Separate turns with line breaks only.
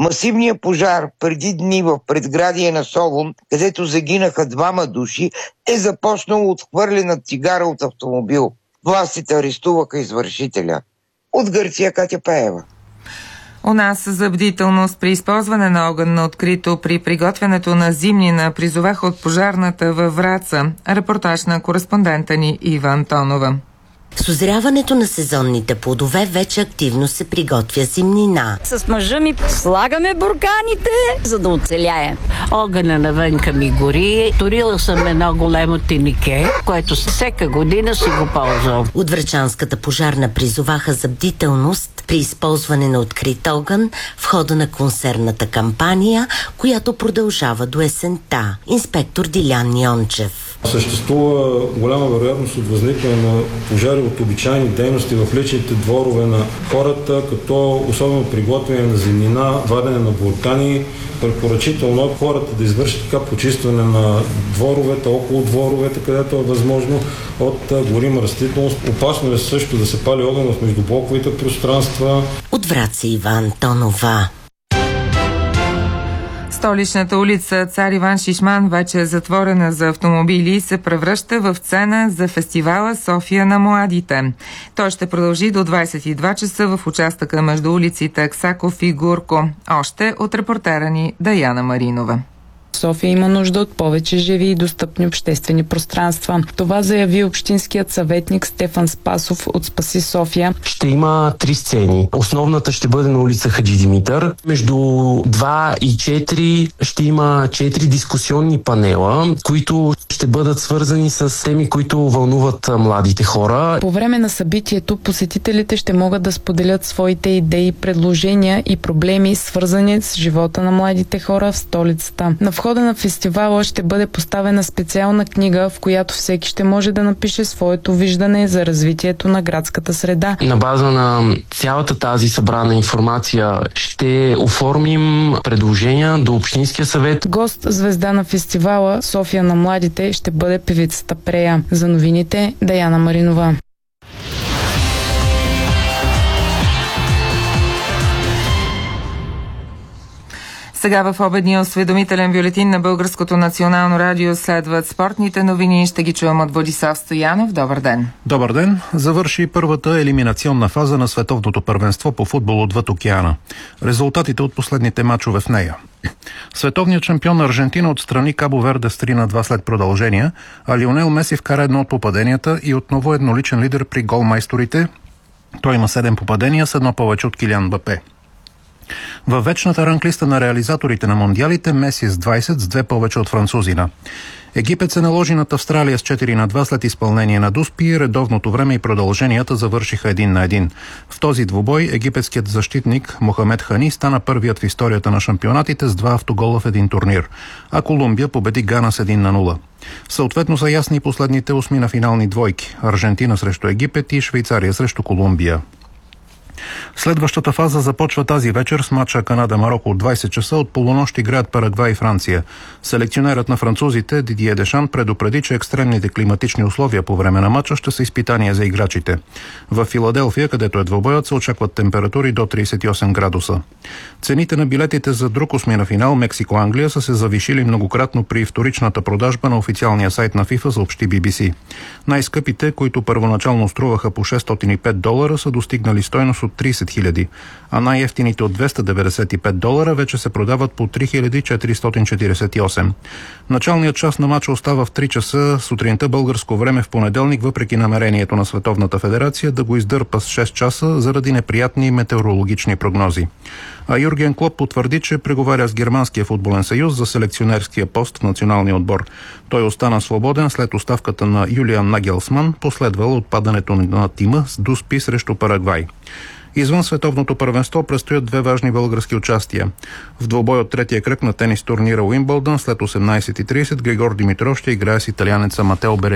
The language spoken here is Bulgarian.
Масивният пожар преди дни в предградие на Солун, където загинаха 2 души, е започнал от хвърлена цигара от автомобил. Властите арестуваха извършителя. От Гърция Катя Пеева.
У нас за бдителност при използване на огън на открито при приготвянето на зимнина призоваха от пожарната във Враца. Репортаж на кореспондента ни Ива Антонова.
С озряването на сезонните плодове вече активно се приготвя зимнина.
С мъжа ми слагаме бурканите, за да оцеляем.
Огъня навънка ми гори. Турила съм едно големо тенике, което всяка година си го ползвам.
От Врачанската пожарна призоваха за бдителност при използване на открит огън в хода на консервната кампания, която продължава до есента. Инспектор Дилян Йончев.
Съществува голяма вероятност от възникване на пожари от обичайни дейности в личните дворове на хората, като особено приготвяне на зимнина, вадене на буркани. Препоръчително е хората да извършат така почистване на дворовете, около дворовете, където е възможно, от горима растителност. Опасно е също да се пали огън в междублоковите пространства.
От Враца Ива Антонова.
Столичната улица Цар Иван Шишман, вече е затворена за автомобили, се превръща в сцена за фестивала София на младите. Той ще продължи до 22 часа в участъка между улиците Аксаков и Гурко. Още от репортера ни Даяна Маринова.
София има нужда от повече живи и достъпни обществени пространства. Това заяви общинският съветник Стефан Спасов от Спаси София.
Ще има 3 сцени. Основната ще бъде на улица Хаджи Димитър. Между 2 и 4 ще има 4 дискусионни панела, които ще бъдат свързани с теми, които вълнуват младите хора.
По време на събитието посетителите ще могат да споделят своите идеи, предложения и проблеми, свързани с живота на младите хора в столицата. На входа на фестивала ще бъде поставена специална книга, в която всеки ще може да напише своето виждане за развитието на градската среда.
На база на цялата тази събрана информация ще оформим предложения до Общинския съвет.
Гост звезда на фестивала София на младите ще бъде певицата Прея. За новините Даяна Маринова.
Сега в обедния осведомителен бюлетин на Българското национално радио следват спортните новини. Ще ги чуем от Владислав Стоянов. Добър ден.
Добър ден. Завърши първата елиминационна фаза на световното първенство по футбол отвъд океана. Резултатите от последните мачове в нея. Световният шампион на Аржентина отстрани Кабо Верде с 3-2 след продължения, а Лионел Меси вкара едно от попаденията и отново едноличен лидер при голмайсторите. Той има 7 попадения с едно повече от Килиан Мбапе. Във вечната ранглиста на реализаторите на мондиалите Меси с 20, с 2 повече от французина. Египет се наложи над Австралия с 4-2 след изпълнение на Дуспи. Редовното време и продълженията завършиха 1-1. В този двубой египетският защитник Мохамед Хани стана първият в историята на шампионатите с 2 автогола в един турнир, а Колумбия победи Гана с 1-0. Съответно са ясни последните 8 на финални двойки – Аржентина срещу Египет и Швейцария срещу Колумбия. Следващата фаза започва тази вечер с мача Канада-Мароко от 20 часа. От полунощ играят Парагвай и Франция. Селекционерът на французите Дидие Дешан предупреди, че екстремните климатични условия по време на мача ще са изпитания за играчите. В Филаделфия, където е двобоят, се очакват температури до 38 градуса. Цените на билетите за друг осмина финал Мексико-Англия са се завишили многократно при вторичната продажба на официалния сайт на FIFA, съобщи BBC. Най-скъпите, които първоначално струваха по $605, са достигнали стойност от 30 000, а най-евтините от $295 вече се продават по 3448. Началният час на мача остава в 3 часа сутринта българско време в понеделник, въпреки намерението на Световната федерация да го издърпа с 6 часа заради неприятни метеорологични прогнози. А Юрген Клоп потвърди, че преговаря с Германския футболен съюз за селекционерския пост в националния отбор. Той остана свободен след оставката на Юлиан Нагелсман, последвало отпадането на тима с Дуспи срещу Парагвай. Извън световното първенство предстоят 2 важни български участия. В двобой от третия кръг на тенис турнира Уимбълдън след 18:30 Григор Димитров ще играе с италианеца Матео Беретини.